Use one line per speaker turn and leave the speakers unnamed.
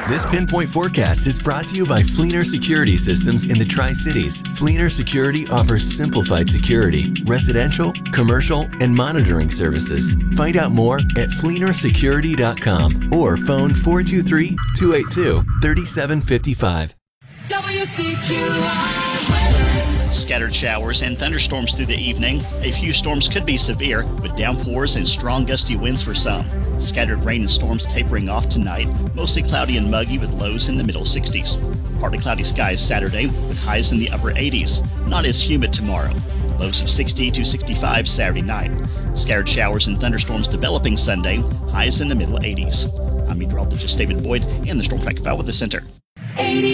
This Pinpoint forecast is brought to you by Fleener Security Systems in the Tri-Cities. Fleener Security offers simplified security, residential, commercial, and monitoring services. Find out more at fleenersecurity.com or phone 423-282-3755.
WCQI weather. Scattered showers and thunderstorms through the evening. A few storms could be severe, with downpours and strong gusty winds for some. Scattered rain and storms tapering off tonight, mostly cloudy and muggy with lows in the middle 60s. Partly cloudy skies Saturday with highs in the upper 80s. Not as humid tomorrow. Lows of 60 to 65 Saturday night. Scattered showers and thunderstorms developing Sunday, highs in the middle 80s. I'm meteorologist David Boyd in the Storm Track 5 Weather Center. 80.